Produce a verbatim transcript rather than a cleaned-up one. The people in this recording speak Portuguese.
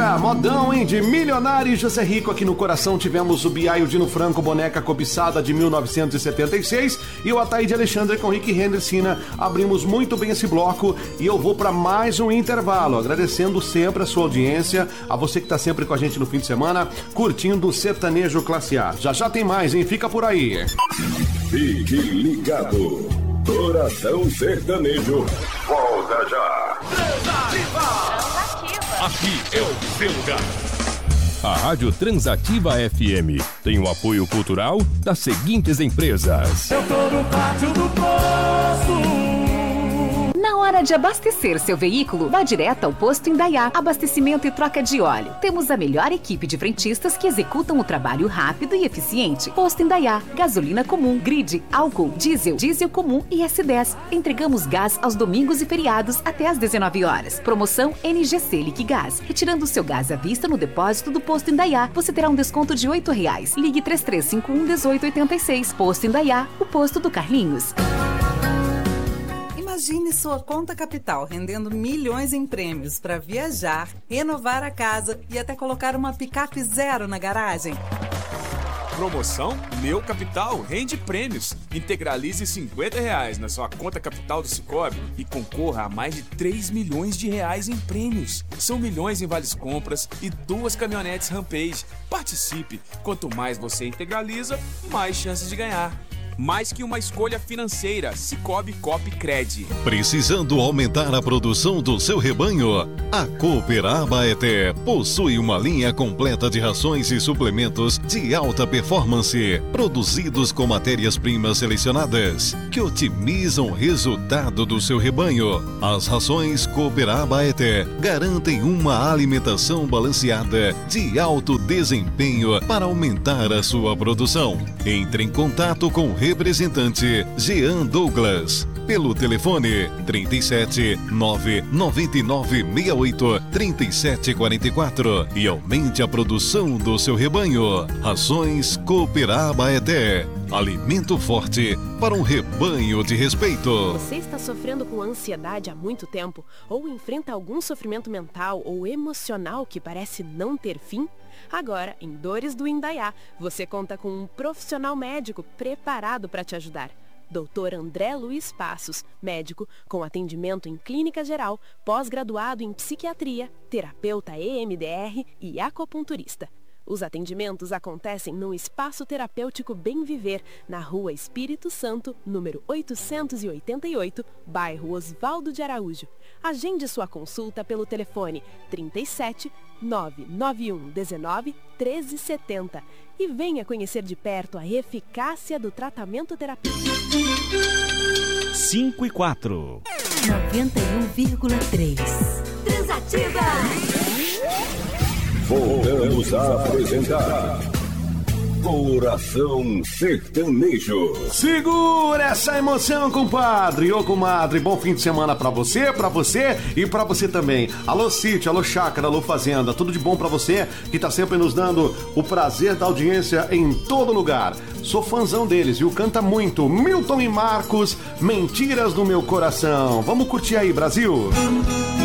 Extra, modão, hein? De Milionário e José Rico. Aqui no coração tivemos o Biaio Dino Franco, boneca cobiçada de mil novecentos e setenta e seis, e o Ataíde Alexandre com Rick Henderson. Abrimos muito bem esse bloco e eu vou para mais um intervalo, agradecendo sempre a sua audiência, a você que tá sempre com a gente no fim de semana, curtindo o Sertanejo Classe A. Já já tem mais, hein? Fica por aí. Fique ligado. Coração Sertanejo. Volta já. Transativa. Aqui é o seu lugar. A Rádio Transativa F M tem o apoio cultural das seguintes empresas. Eu tô no pátio do posto. Na hora de abastecer seu veículo, vá direto ao Posto Indaiá. Abastecimento e troca de óleo. Temos a melhor equipe de frentistas que executam o trabalho rápido e eficiente. Posto Indaiá. Gasolina comum, grid, álcool, diesel, diesel comum e S dez. Entregamos gás aos domingos e feriados até às dezenove horas. Promoção N G C Liquigás. Retirando o seu gás à vista no depósito do Posto Indaiá, você terá um desconto de oito reais. Ligue três três cinco um, um oito oito seis. Posto Indaiá, o posto do Carlinhos. Imagine sua conta capital rendendo milhões em prêmios para viajar, renovar a casa e até colocar uma picape zero na garagem. Promoção Meu Capital rende prêmios. Integralize cinquenta reais na sua conta capital do Sicoob e concorra a mais de três milhões de reais em prêmios. São milhões em vales compras e duas caminhonetes Rampage. Participe! Quanto mais você integraliza, mais chances de ganhar. Mais que uma escolha financeira, Sicoob Coop Cred. Precisando aumentar a produção do seu rebanho? A Cooper Abaeté possui uma linha completa de rações e suplementos de alta performance, produzidos com matérias-primas selecionadas, que otimizam o resultado do seu rebanho. As rações Cooper Abaeté garantem uma alimentação balanceada de alto desempenho para aumentar a sua produção. Entre em contato com o representante Jean Douglas pelo telefone trinta e sete, nove nove nove seis oito, trinta e sete quarenta e quatro e aumente a produção do seu rebanho. Rações Cooper Abaeté. Alimento forte para um rebanho de respeito. Você está sofrendo com ansiedade há muito tempo ou enfrenta algum sofrimento mental ou emocional que parece não ter fim? Agora, em Dores do Indaiá, você conta com um profissional médico preparado para te ajudar. doutor André Luiz Passos, médico com atendimento em clínica geral, pós-graduado em psiquiatria, terapeuta E M D R e acupunturista. Os atendimentos acontecem no Espaço Terapêutico Bem Viver, na Rua Espírito Santo, número oitocentos e oitenta e oito, bairro Osvaldo de Araújo. Agende sua consulta pelo telefone trinta e sete, nove nove um dezenove, treze setenta e venha conhecer de perto a eficácia do tratamento terapêutico. cinco e quatro. noventa e um vírgula três. Transativa. Voltamos a apresentar Coração Sertanejo. Segura essa emoção, compadre ou comadre. Bom fim de semana pra você, pra você e pra você também. Alô sítio, alô chácara, alô fazenda, tudo de bom pra você que tá sempre nos dando o prazer da audiência em todo lugar. Sou fãzão deles, viu? Canta muito. Milton e Marcos, Mentiras do Meu Coração. Vamos curtir aí, Brasil.